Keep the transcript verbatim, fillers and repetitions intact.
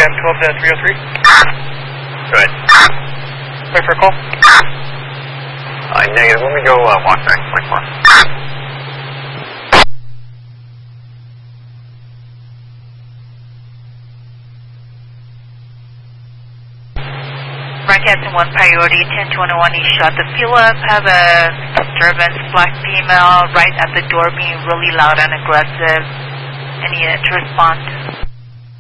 M twelve to three oh three. Go ahead. Wait for a call. Uh, negative. Let me go uh, walk back. Point four. Broadcasting one priority, ten twenty-one, he shot the fuel up, have a disturbance, black female, right at the door being really loud and aggressive. Any uh, to respond?